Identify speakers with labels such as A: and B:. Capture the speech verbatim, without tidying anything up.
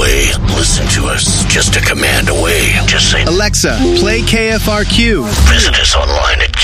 A: away. Listen to us just a command away. Just say,
B: Alexa, play K F R Q.
A: Visit us online at